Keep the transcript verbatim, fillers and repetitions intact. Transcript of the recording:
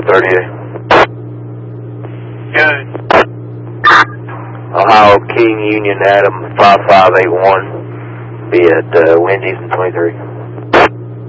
thirty-eight. Good. Ohio King Union Adam five five eight one. Be at uh, Wendy's in twenty-three.